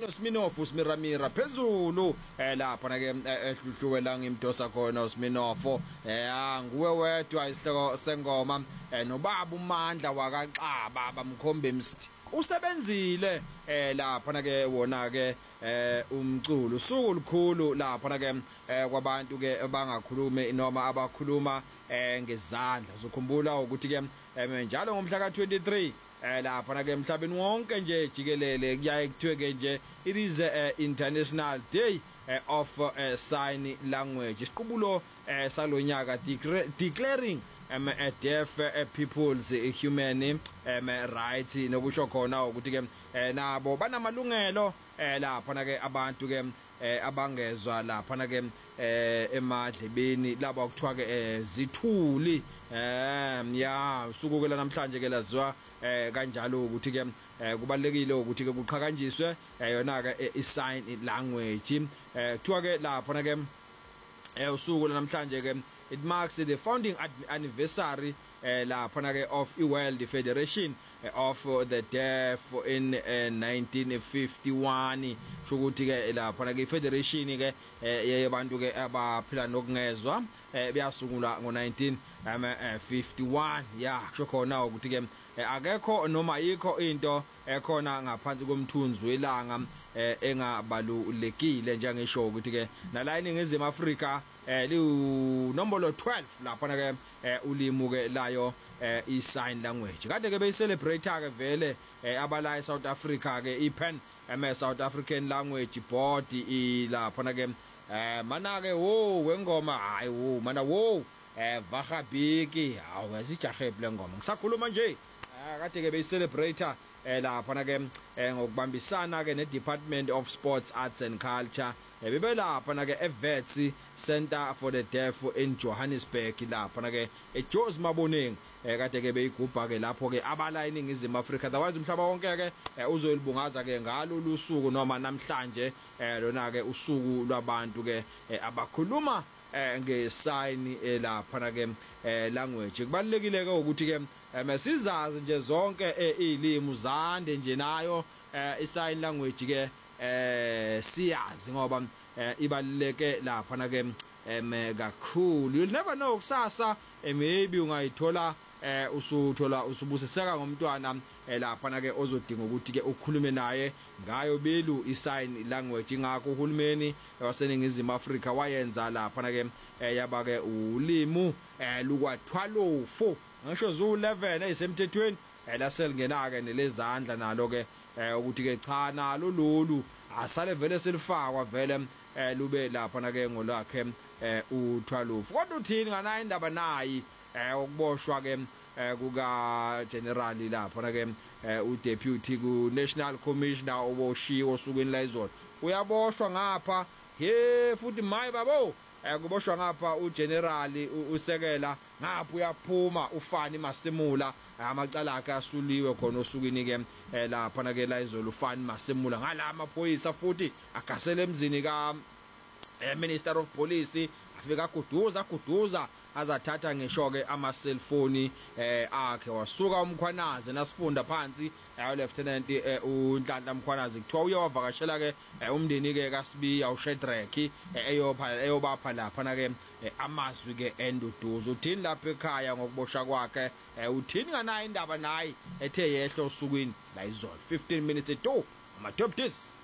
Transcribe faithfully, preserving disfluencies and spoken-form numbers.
njalo Sminoff uSmiramira phezulu eh lapha na ke ehluhluwela ngimdosa khona uSminoff eh nguwe wedwa isihloko sengoma nobaba uMandla wakaXaba bamkhombe emsithi usebenzile eh lapha na ke wona ke eh umculo usuku lukhulu lapha na ke kwabantu ke bangakhulume noma abakhuluma eh ngezandla uzokhumbula ukuthi ke njalo ngomhla ka twenty-three eh lapha na ke emhlabeni wonke nje jikelele kuyaye kuthiwe ke nje it is a international day of sign language isiqubulo salonyaka declaring um deaf people's human um rights nokusho khona ukuthi ke nabo banamalungelo lapha na ke abantu ke abangezwa lapha na ke emadlebeni laba okuthiwa ke zithuli em ya usuku ke namhlanje ke lazwa eh kanjalo ukuthi ke kubalekile ukuthi ke kuqhakanjiswe yona ke i-sign language eh kuthiwa ke lapha na ke usuku namhlanje ke it marks the founding anniversary lapha na ke of i-World Federation of the Deaf in nineteen fifty-one ukuthi ke lapha na ke i-federation ke yabantu ke abaphila nokungezwa beyasungulwa ngo nineteen fifty-one ya kusho khona ukuthi ke akekho noma yikho into ekhona ngaphansi komthunzi welanga engabalulekile njengesho ukuthi ke nala iningizimu Afrika liwunombolo twelve lapha na ke ulimi ke layo i-sign language kade ke beyicelebrate ke vele abala eSouth Africa ke iPen South African Language Board ilapha na ke mana ke wo wengoma hayi wo mana wo eh vahabiki hawu sijaheble lengoma ngisakhuluma nje kade ke beyicelebrate lapha na ke ngokubambisana ke neDepartment of Sports Arts and Culture bebelapha na ke eVets Center for the Deaf in Johannesburg lapha na ke eJoes Maboneng kade ke beyigubha ke lapho ke abala iningizimu Afrika otherwise umhlaba wonke ke uzoyibungaza ke ngalo lusuku noma namhlanje lona ke usuku lwabantu ke abakhuluma ngesign lapha na ke language kubalekile ke ukuthi ke mesizazi nje zonke izilimi zande nje nayo i-sign language ke eh siyazi ngoba ibaleke lapha na ke em kakhulu you'll never know kusasa maybe ungayithola eh usuthola usubusiseka ngomntwana lapha na ke ozodinga ukuthi ke ukhulume naye ngayo belu i-sign language ingakho uhulumeni waseningizimu Afrika wayenza lapha na ke yaba ke ulimu lukwathwalofu ngisho zu eleven eyisemthethweni laselingena ke nelezandla nalo ke ukuthi ke cha nalo lolu asale vele selifakwa vele lube lapha na ke ngolakhe uthwalofu kodwa uthini ngana indaba nayi ukuboshwa ke kuka general lapha na ke u deputy ku national commissioner oboshiwo osukwini la izolo uyaboshwa ngapha he futhi mayi babo kuboshwa ngapha u general usekela ngapha uyaphuma ufani Masemula amacala akhe asuliwe khona osukwini ke lapha na ke la izolo ufani Masemula ngala amaphoyisa futhi agasele emzini ka Minister of Police afika kuduza kuduza azathatha ngisho ke ama cellphone eh akhe wasuka umkhwanazi nasifunda phansi Lieutenant uNhlanhla Mkhwanazi kuthiwa uyawavakashela ke umndeni ke kaSibiya uShedrack eyopha eyobapha lapha na ke amazwi ke enduduzo uthini lapha ekhaya ngokubosha kwakhe uthini nganayo indaba nayi ethe yehlo osukwini la izolo fifteen minutes to ama top this